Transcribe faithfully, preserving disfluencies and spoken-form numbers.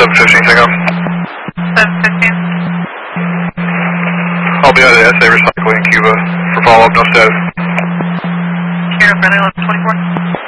seven fifteen, take off. seven fifteen. I'll be out of the S A recycling in Cuba for follow-up, no status. Kilo Friendly eleven twenty-four.